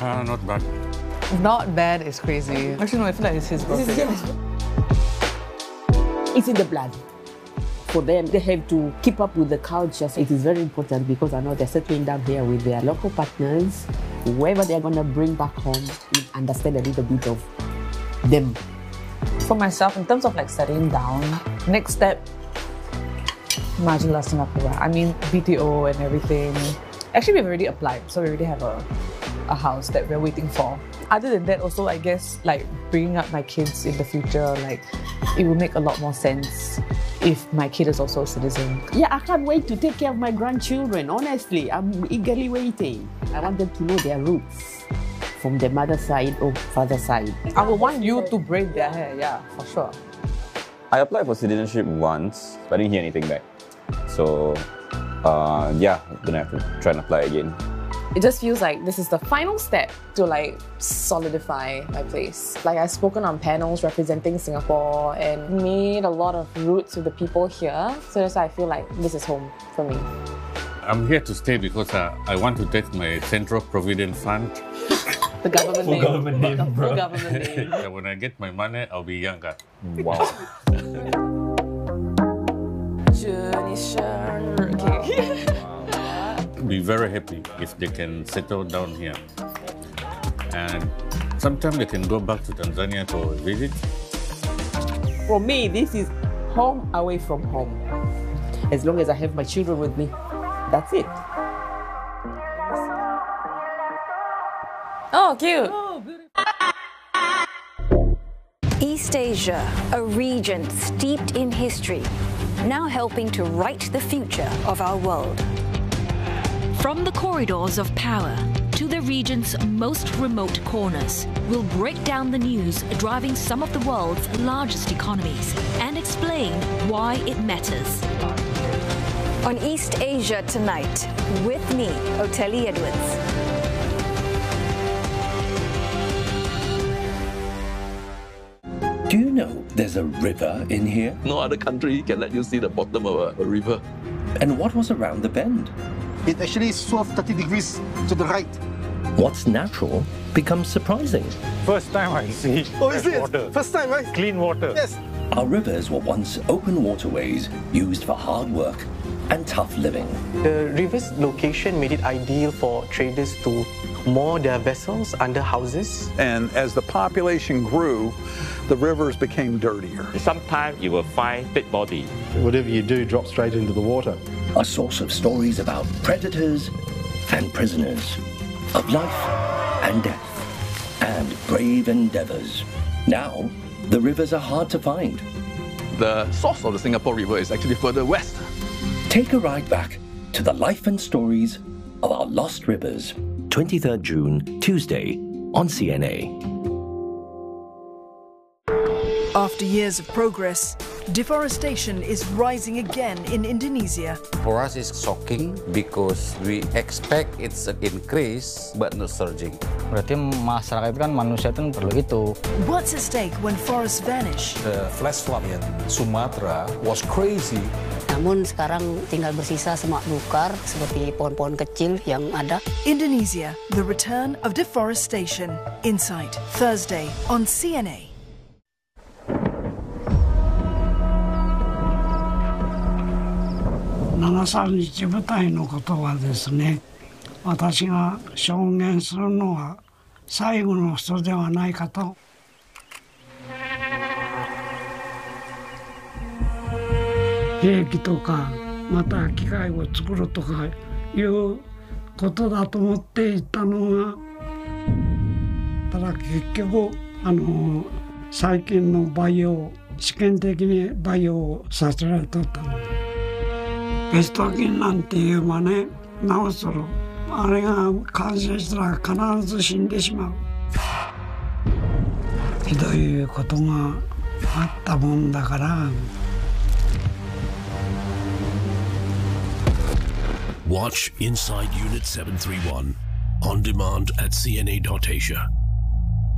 Not bad. Not bad is crazy. Actually, no, I feel like it's his birthday. It's in the blood. For them, they have to keep up with the culture. So it is very important because I know they're settling down here with their local partners. Whoever they're going to bring back home, you understand a little bit of them. For myself, in terms of like settling down, next step, Majulah Singapura. I mean, BTO and everything. Actually, we've already applied, so we already have a house that we're waiting for. Other than that, also, I guess, like, bringing up my kids in the future, like, it will make a lot more sense if my kid is also a citizen. Yeah, I can't wait to take care of my grandchildren, honestly. I'm eagerly waiting. I want them to know their roots from their mother's side or father's side. I would want you to braid their hair, yeah, for sure. I applied for citizenship once, but I didn't hear anything back. So, yeah, I'm gonna have to try and apply again. It just feels like this is the final step to like solidify my place. Like I've spoken on panels representing Singapore and made a lot of roots with the people here. So that's why I feel like this is home for me. I'm here to stay because I want to take my Central Provident Fund. The government name. Government name, The bro. full government name. Yeah, when I get my money, I'll be younger. Wow. Okay. Be very happy if they can settle down here. And sometimes they can go back to Tanzania to visit. For me, this is home away from home. As long as I have my children with me, that's it. Oh, cute. East Asia, a region steeped in history, now helping to write the future of our world. From the corridors of power to the region's most remote corners, we'll break down the news driving some of the world's largest economies and explain why it matters. On East Asia Tonight, with me, Oteli Edwards. Do you know there's a river in here? No other country can let you see the bottom of a river. And what was around the bend? It actually swerved 30 degrees to the right. What's natural becomes surprising. First time I see water. First time, right? Clean water. Yes. Our rivers were once open waterways used for hard work and tough living. The river's location made it ideal for traders to moor their vessels under houses. And as the population grew, the rivers became dirtier. Sometimes you will find dead body. Whatever you do drops straight into the water. A source of stories about predators and prisoners, of life and death, and brave endeavors. Now, the rivers are hard to find. The source of the Singapore River is actually further west. Take a ride back to the life and stories of our lost rivers. 23rd June, Tuesday, on CNA. After years of progress, deforestation is rising again in Indonesia. For us, it's shocking because we expect it's an increase but not surging. Berarti masyarakat kan manusia itu perlu itu. What's at stake when forests vanish? The flash flood in Sumatra was crazy. Namun sekarang tinggal bersisa semak belukar seperti pohon-pohon kecil yang ada. Indonesia, the return of deforestation. Insight, Thursday on CNA. 7日舞台のことはですね、私が証言するのは最後の人ではないかと。兵器とかまた機械を作るとかいうことだと思っていたのが、ただ結局最近の培養、試験的に培養させられとったの。ペスト菌なんていうのはね、治する。あれが感染したら必ず死んでしまう。ひどいことがあったもんだから。 Watch Inside Unit 731 on demand at cna.asia.